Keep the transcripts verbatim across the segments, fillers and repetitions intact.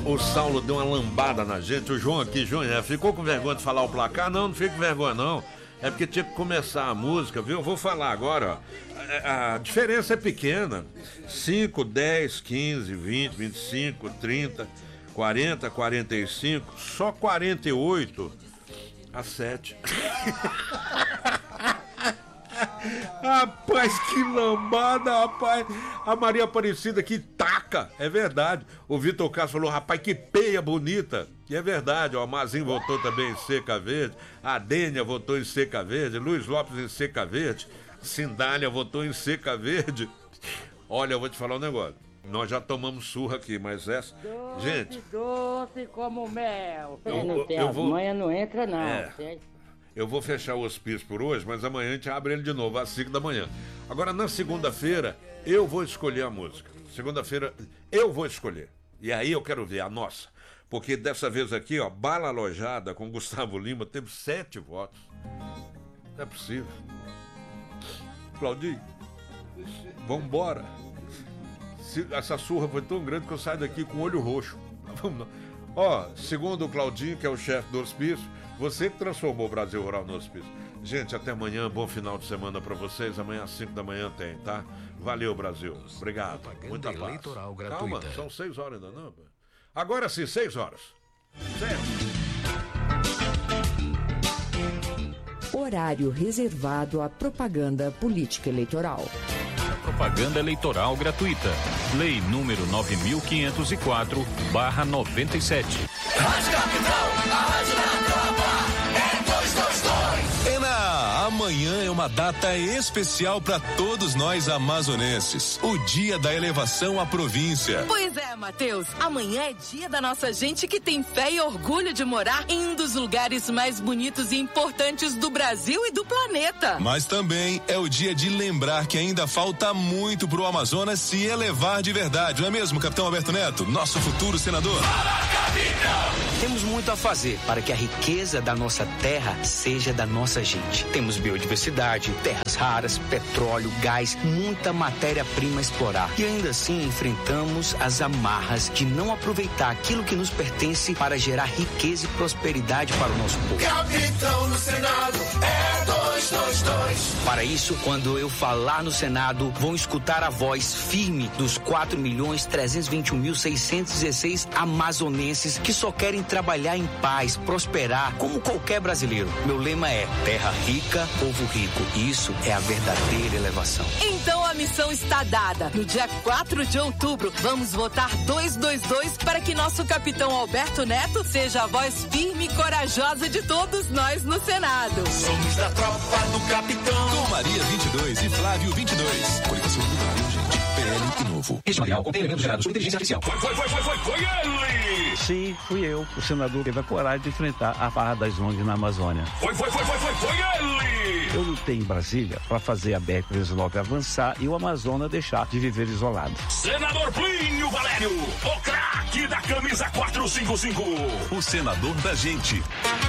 o Saulo deu uma lambada na gente. O João aqui, João, é, ficou com vergonha de falar o placar? Não, não fica com vergonha, não. É porque tinha que começar a música, viu? Eu vou falar agora, ó. A, a diferença é pequena. cinco, dez, quinze, vinte, vinte e cinco, trinta, quarenta, quarenta e cinco. Só quarenta e oito a sete. Rapaz, que lambada, rapaz. A Maria Aparecida que taca, é verdade. O Vitor Castro falou, rapaz, que peia bonita. E é verdade, ó, o Mazinho votou também em Seca Verde, a Dênia votou em Seca Verde, Luiz Lopes em Seca Verde, Cindália votou em Seca Verde. Olha, eu vou te falar um negócio. Nós já tomamos surra aqui, mas essa... Doce, gente... doce como mel. Eu, É, não tem, eu vou... amanhã não entra, não. É. Eu vou fechar o hospício por hoje, mas amanhã a gente abre ele de novo, às cinco da manhã. Agora, na segunda-feira, eu vou escolher a música. Segunda-feira, eu vou escolher. E aí eu quero ver a nossa. Porque dessa vez aqui, ó, Bala Alojada com Gustavo Lima, teve sete votos. Não é possível. Claudinho, vambora. Se, essa surra foi tão grande que eu saio daqui com o olho roxo. Vamos lá. Ó, segundo o Claudinho, que é o chefe do hospício, você que transformou o Brasil Rural no hospício. Gente, até amanhã, bom final de semana pra vocês. Amanhã às cinco da manhã tem, tá? Valeu, Brasil. Obrigado. Muita paz. Eleitoral gratuita. Calma, são seis horas ainda não. Agora sim, seis horas. Certo. Horário reservado à propaganda política eleitoral. Propaganda eleitoral gratuita. Lei número nove mil quinhentos e quatro barra noventa e sete. Rádio Capital, a rádio da tropa, é dois dois dois. Ena, amanhã é uma data especial para todos nós amazonenses. O dia da elevação à província. Pois é, Matheus. Amanhã é dia da nossa gente que tem fé e orgulho de morar em um dos lugares mais bonitos e importantes do Brasil e do planeta. Mas também é o dia de lembrar que ainda falta muito pro Amazonas se elevar de verdade, não é mesmo, Capitão Alberto Neto? Nosso futuro senador. Temos muito a fazer para que a riqueza da nossa terra seja da nossa gente. Temos biodiversidade, terras raras, petróleo, gás, muita matéria-prima a explorar. E ainda assim enfrentamos as amarras de não aproveitar aquilo que nos pertence para gerar riqueza e prosperidade para o nosso povo. Capitão no Senado é dois dois dois. Para isso, quando eu falar no Senado, vão escutar a voz firme dos quatro milhões trezentos e vinte e um mil seiscentos e dezesseis amazonenses que só querem trabalhar em paz, prosperar, como qualquer brasileiro. Meu lema é terra rica, povo rico. Isso é a verdadeira elevação. Então a missão está dada. No dia quatro de outubro, vamos votar dois dois dois para que nosso capitão Alberto Neto seja a voz firme e corajosa de todos nós no Senado. Somos da tropa do capitão. Com Maria vinte e dois e Flávio vinte e dois. Coligação do Brasil, gente. P L e novo. Regional contém elementos gerados por inteligência artificial. Foi, foi, foi, foi, foi, foi ele! Sim, fui eu, o senador que teve a coragem de enfrentar a farra das O N Gs na Amazônia. Foi, foi, foi, foi, foi, foi ele! Eu lutei em Brasília para fazer a B R trezentos e nove avançar e o Amazonas deixar de viver isolado. Senador Plínio Valério, o craque da camisa quatrocentos e cinquenta e cinco. O senador da gente.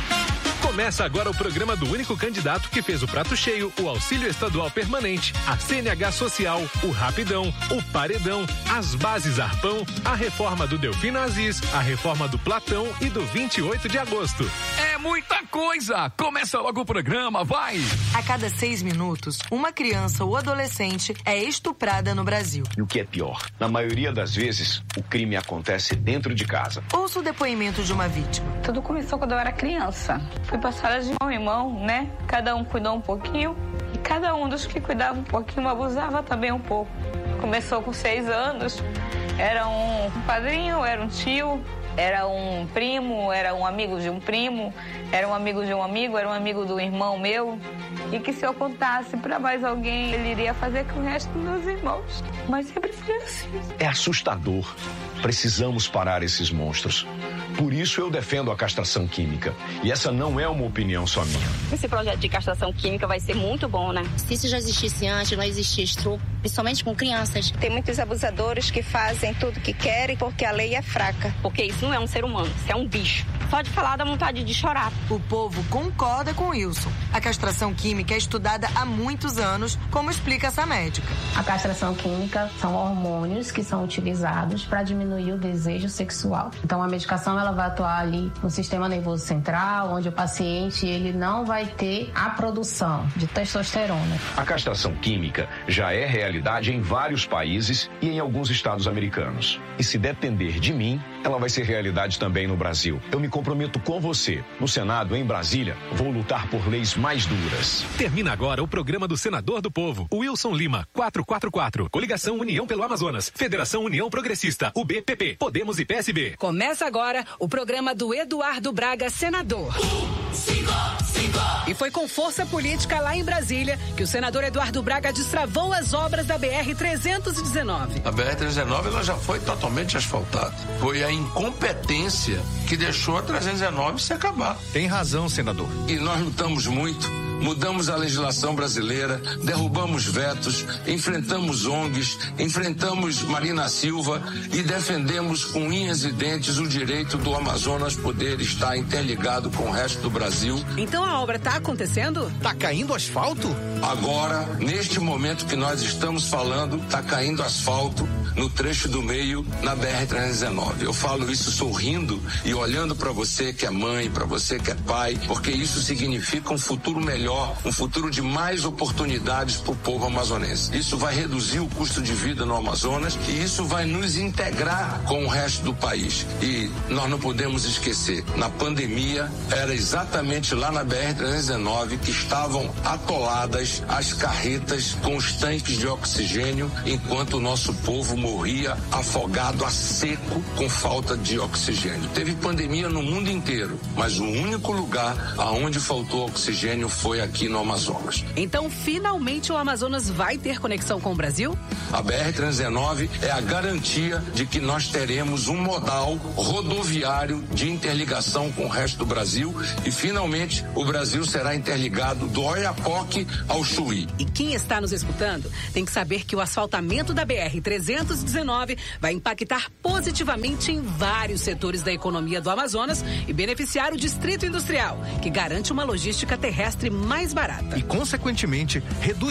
Começa agora o programa do único candidato que fez o prato cheio, o auxílio estadual permanente, a C N H social, o Rapidão, o Paredão, as bases Arpão, a reforma do Delfim Aziz, a reforma do Platão e do vinte e oito de agosto. É muita coisa! Começa logo o programa, vai! A cada seis minutos, uma criança ou adolescente é estuprada no Brasil. E o que é pior, na maioria das vezes, o crime acontece dentro de casa. Ouça o depoimento de uma vítima. Tudo começou quando eu era criança. Fui passada de mão em mão, né? Cada um cuidou um pouquinho e cada um dos que cuidava um pouquinho abusava também um pouco. Começou com seis anos, era um padrinho, era um tio, era um primo, era um amigo de um primo, era um amigo de um amigo, era um amigo do irmão meu. E que se eu contasse para mais alguém, ele iria fazer com o resto dos meus irmãos. Mas sempre foi assim. É assustador. Precisamos parar esses monstros. Por isso eu defendo a castração química. E essa não é uma opinião só minha. Esse projeto de castração química vai ser muito bom, né? Se isso já existisse antes, não existia estupro, principalmente com crianças. Tem muitos abusadores que fazem tudo que querem porque a lei é fraca. Porque isso não é um ser humano, isso é um bicho. Só de falar dá vontade de chorar. O povo concorda com Wilson. A castração química é estudada há muitos anos, como explica essa médica. A castração química são hormônios que são utilizados para diminuir o desejo sexual. Então a medicação ela vai atuar ali no sistema nervoso central, onde o paciente ele não vai ter a produção de testosterona. A castração química já é realidade em vários países e em alguns estados americanos. E se depender de mim, ela vai ser realidade também no Brasil. Eu me comprometo com você. No Senado, em Brasília, vou lutar por leis mais duras. Termina agora o programa do Senador do Povo, Wilson Lima, quatrocentos e quarenta e quatro. Coligação União pelo Amazonas. Federação União Progressista, U B P P, Podemos e P S B. Começa agora o programa do Eduardo Braga, senador. Um, cinco, cinco. E foi com força política lá em Brasília que o senador Eduardo Braga destravou as obras da B R trezentos e dezenove. A B R trezentos e dezenove ela já foi totalmente asfaltada. Foi a incompetência que deixou a trezentos e dezenove se acabar. Tem razão, senador. E nós lutamos muito, mudamos a legislação brasileira, derrubamos vetos, enfrentamos O N Gs, enfrentamos Marina Silva e defendemos com unhas e dentes o direito do Amazonas poder estar interligado com o resto do Brasil. Então a obra está acontecendo? Tá caindo asfalto? Agora, neste momento que nós estamos falando, está caindo asfalto no trecho do meio na B R trezentos e dezenove. Eu falo isso sorrindo e olhando para você que é mãe, para você que é pai, porque isso significa um futuro melhor, um futuro de mais oportunidades para o povo amazonense. Isso vai reduzir o custo de vida no Amazonas e isso vai nos integrar com o resto do país. E nós não podemos esquecer, na pandemia era exatamente lá na B R trezentos e dezenove que estavam atoladas as carretas com os tanques de oxigênio, enquanto o nosso povo morria afogado a seco com falta de oxigênio. Teve pandemia no mundo inteiro, mas o único lugar aonde faltou oxigênio foi aqui no Amazonas. Então, finalmente o Amazonas vai ter conexão com o Brasil? A B R trezentos e dezenove é a garantia de que nós teremos um modal rodoviário de interligação com o resto do Brasil e finalmente o Brasil será interligado do Oiapoque ao Chuí. E quem está nos escutando tem que saber que o asfaltamento da B R trezentos e dezenove vai impactar positivamente em vários setores da economia do Amazonas e beneficiar o Distrito Industrial, que garante uma logística terrestre mais barata. E, consequentemente, reduz